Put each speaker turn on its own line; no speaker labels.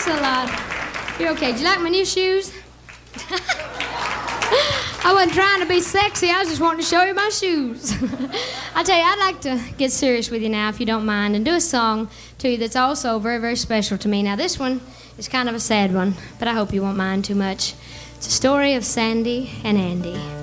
Thanks a lot. You're okay. Do you like my new shoes? I wasn't trying to be sexy. I was just wanting to show you my shoes. I tell you, I'd like to get serious with you now, if you don't mind, and do a song to you that's also very, very special to me. Now, this one is kind of a sad one, but I hope you won't mind too much. It's a story of Sandy and Andy.